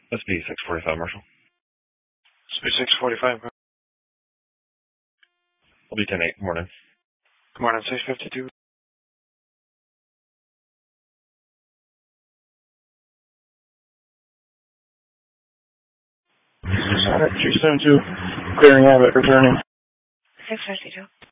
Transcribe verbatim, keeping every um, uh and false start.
Let's be six forty-five, Marshall. Let's be six forty-five. I'll be ten eight. Good morning. Good morning, six fifty-two. three seven two, clearing habit, returning. six fifty-two.